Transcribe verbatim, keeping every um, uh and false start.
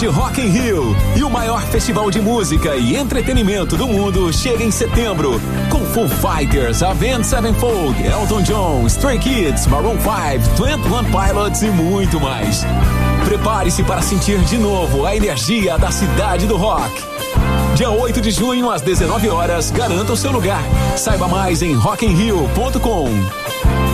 de Rock in Rio e o maior festival de música e entretenimento do mundo chega em setembro com Foo Fighters, Avenged Sevenfold, Elton John, Stray Kids, Maroon five, Twenty One Pilots e muito mais. Prepare-se para sentir de novo a energia da cidade do rock. Dia oito de junho, às dezenove horas, garanta o seu lugar. Saiba mais em rock in rio ponto com.